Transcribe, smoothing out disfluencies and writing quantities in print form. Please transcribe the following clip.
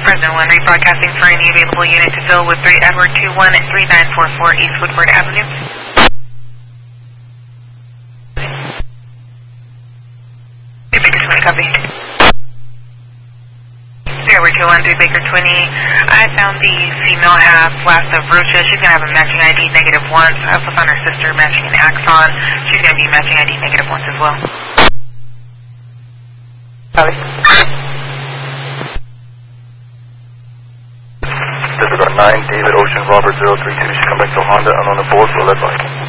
Fresno 1, rebroadcasting for any available unit to fill with 3 Edward 21 at 3944 East Woodward Avenue. Baker 20, copy. 0213 Baker 20. I found the female half last of Rocha. She's going to have a matching ID -1. I also found her sister matching an Axon. She's going to be matching ID -1 as well. Copy. Disregard 9, David Ocean, Robert 032. She come back to Honda, unknown at board, we'll advise.